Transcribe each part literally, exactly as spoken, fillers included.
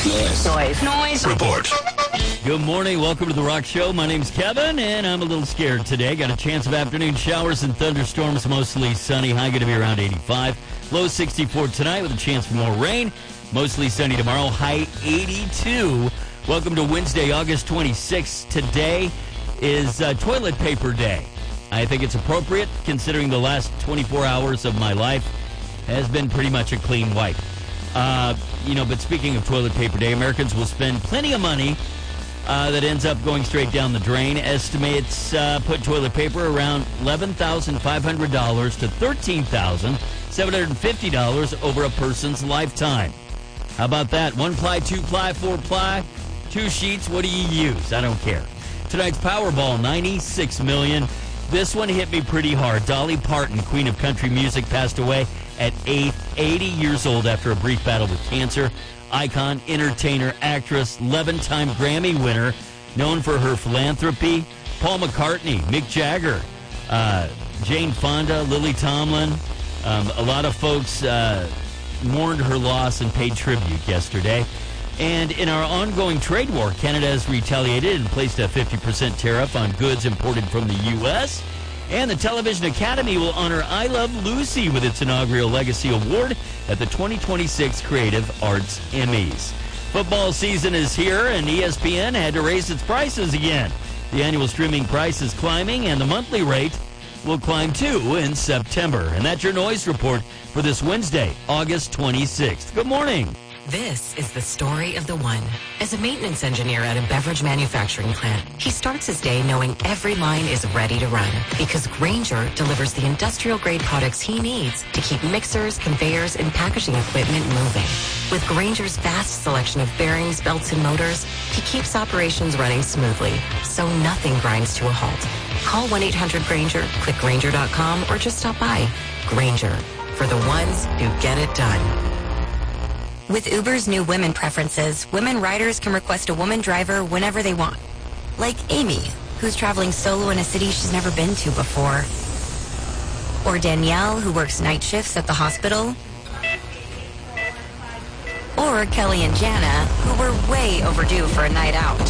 Noise. Noise. Noise. Report. Good morning. Welcome to The Rock Show. My name's Kevin, and I'm a little scared today. Got a chance of afternoon showers and thunderstorms, mostly sunny. High going to be around eighty-five. Low sixty-four tonight with a chance for more rain. Mostly sunny tomorrow. High eighty-two. Welcome to Wednesday, August twenty-sixth. Today is uh, toilet paper day. I think it's appropriate considering the last twenty-four hours of my life has been pretty much a clean wipe. Uh, you know, but speaking of toilet paper day, Americans will spend plenty of money uh, that ends up going straight down the drain. Estimates uh, put toilet paper around eleven thousand five hundred dollars to thirteen thousand seven hundred fifty dollars over a person's lifetime. How about that? One ply, two ply, four ply, two sheets. What do you use? I don't care. Tonight's Powerball, ninety-six million dollars. This one hit me pretty hard. Dolly Parton, queen of country music, passed away at eighty years old after a brief battle with cancer. Icon, entertainer, actress, eleven-time Grammy winner, known for her philanthropy. Paul McCartney, Mick Jagger, uh, Jane Fonda, Lily Tomlin. Um, a lot of folks uh, mourned her loss and paid tribute yesterday. And in our ongoing trade war, Canada has retaliated and placed a fifty percent tariff on goods imported from the U S And the Television Academy will honor I Love Lucy with its inaugural Legacy Award at the twenty twenty-six Creative Arts Emmys. Football season is here, and E S P N had to raise its prices again. The annual streaming price is climbing, and the monthly rate will climb too in September. And that's your noise report for this Wednesday, August twenty-sixth. Good morning. This is the story of the one. As a maintenance engineer at a beverage manufacturing plant, he starts his day knowing every line is ready to run because Grainger delivers the industrial-grade products he needs to keep mixers, conveyors, and packaging equipment moving. With Grainger's vast selection of bearings, belts, and motors, he keeps operations running smoothly, so nothing grinds to a halt. Call one eight hundred Grainger, click Grainger dot com, or just stop by. Grainger, for the ones who get it done. With Uber's new women preferences, women riders can request a woman driver whenever they want. Like Amy, who's traveling solo in a city she's never been to before. Or Danielle, who works night shifts at the hospital. Or Kelly and Jana, who were way overdue for a night out.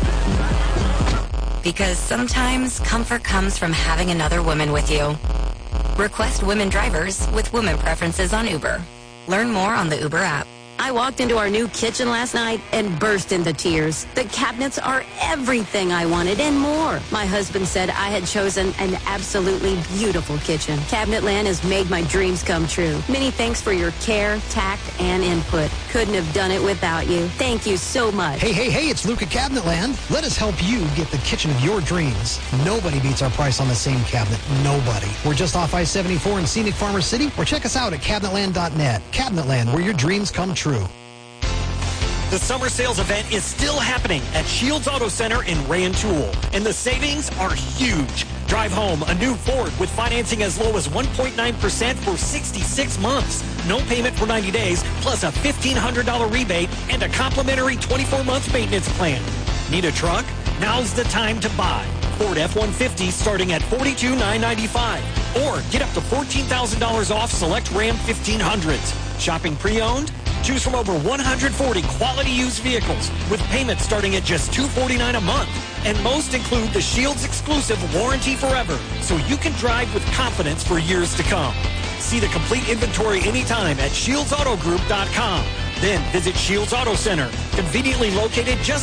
Because sometimes comfort comes from having another woman with you. Request women drivers with women preferences on Uber. Learn more on the Uber app. I walked into our new kitchen last night and burst into tears. The cabinets are everything I wanted and more. My husband said I had chosen an absolutely beautiful kitchen. Cabinetland has made my dreams come true. Many thanks for your care, tact, and input. Couldn't have done it without you. Thank you so much. Hey, hey, hey, it's Luke at Cabinetland. Let us help you get the kitchen of your dreams. Nobody beats our price on the same cabinet. Nobody. We're just off I seventy-four in scenic Farmer City, or check us out at cabinetland dot net. Cabinetland, where your dreams come true. The summer sales event is still happening at Shields Auto Center in Rantoul, and the savings are huge. Drive home a new Ford with financing as low as one point nine percent for sixty-six months. No payment for ninety days, plus a fifteen hundred dollars rebate and a complimentary twenty-four month maintenance plan. Need a truck? Now's the time to buy. Ford F one fifty starting at forty-two thousand nine hundred ninety-five dollars. Or get up to fourteen thousand dollars off select Ram fifteen hundreds. Shopping pre-owned? Choose from over one hundred forty quality used vehicles with payments starting at just two hundred forty-nine dollars a month. And most include the Shields exclusive Warranty Forever, so you can drive with confidence for years to come. See the complete inventory anytime at shields auto group dot com. Then visit Shields Auto Center, conveniently located just